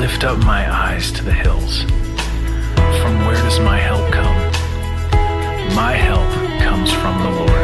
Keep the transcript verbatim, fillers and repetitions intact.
lift up my eyes to the hills. From where does my help come? My help comes from the Lord,